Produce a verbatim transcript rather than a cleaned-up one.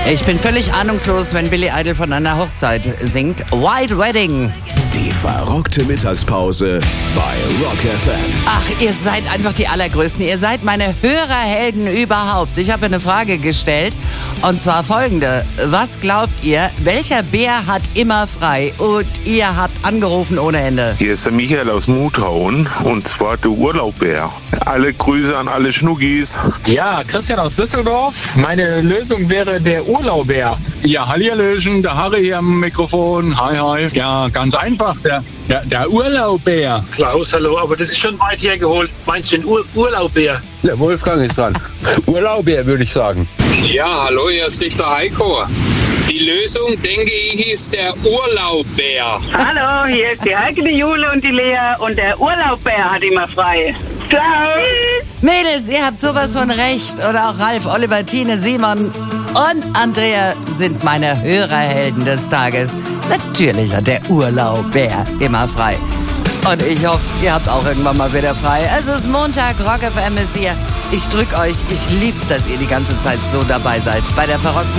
Ich bin völlig ahnungslos, wenn Billy Idol von einer Hochzeit singt. White Wedding. Die verrockte Mittagspause bei Rock F M. Ach, ihr seid einfach die Allergrößten. Ihr seid meine Hörerhelden überhaupt. Ich habe eine Frage gestellt, und zwar folgende. Was glaubt ihr, welcher Bär hat immer frei? Und ihr habt angerufen ohne Ende. Hier ist der Michael aus Muthauen, und zwar der Urlaubbär. Alle Grüße an alle Schnuggis. Ja, Christian aus Düsseldorf. Meine Lösung wäre der Urlaubbär. Ja, hallihallöchen, der Harry hier am Mikrofon. Hi, hi. Ja, ganz einfach, der, der, der Urlaubbär. Klaus, hallo, aber das ist schon weit hergeholt. Meinst du den Ur- Urlaubbär? Der Wolfgang ist dran. Urlaubbär, würde ich sagen. Ja, hallo, hier ist Richter Heiko. Die Lösung, denke ich, ist der Urlaubbär. Hallo, hier ist die Heike, die Jule und die Lea und der Urlaubbär hat immer frei. Ciao. Mädels, ihr habt sowas von recht. Oder auch Ralf, Oliver, Tine, Simon und Andrea sind meine Hörerhelden des Tages. Natürlich hat der Urlaubbär immer frei. Und ich hoffe, ihr habt auch irgendwann mal wieder frei. Es ist Montag, Rock F M ist hier. Ich drück euch, ich lieb's, dass ihr die ganze Zeit so dabei seid. Bei der verrückten